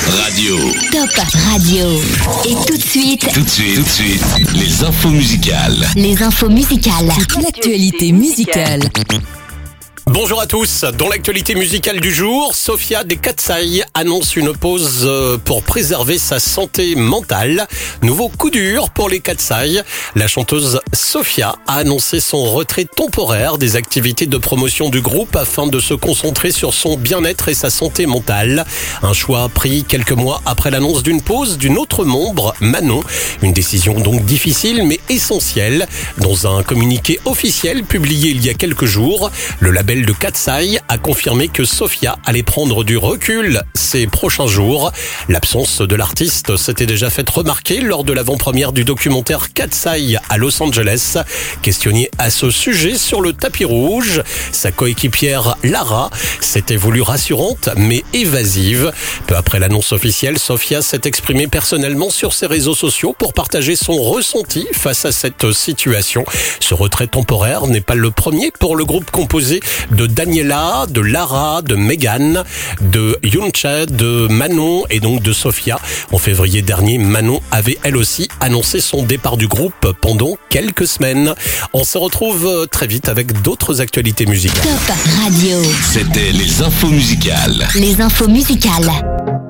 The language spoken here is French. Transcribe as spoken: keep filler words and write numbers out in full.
Radio. Top Radio. Et tout de suite, Tout de suite, tout de suite, les infos musicales. les infos musicales. Toute l'actualité musicale. Bonjour à tous. Dans l'actualité musicale du jour, Sophia des Katsai annonce une pause pour préserver sa santé mentale. Nouveau coup dur pour les Katsai. La chanteuse Sophia a annoncé son retrait temporaire des activités de promotion du groupe afin de se concentrer sur son bien-être et sa santé mentale. Un choix pris quelques mois après l'annonce d'une pause d'une autre membre, Manon. Une décision donc difficile mais essentielle. Dans un communiqué officiel publié il y a quelques jours, le label de Katsai a confirmé que Sophia allait prendre du recul ces prochains jours. L'absence de l'artiste s'était déjà faite remarquer lors de l'avant-première du documentaire Katsai à Los Angeles. Questionnée à ce sujet sur le tapis rouge, sa coéquipière Lara s'était voulue rassurante mais évasive. Peu après l'annonce officielle, Sophia s'est exprimée personnellement sur ses réseaux sociaux pour partager son ressenti face à cette situation. Ce retrait temporaire n'est pas le premier pour le groupe composé de Daniela, de Lara, de Megan, de Yuncha, de Manon et donc de Sophia. En février dernier, Manon avait elle aussi annoncé son départ du groupe pendant quelques semaines. On se retrouve très vite avec d'autres actualités musicales. Top Radio. C'était les infos musicales. Les infos musicales.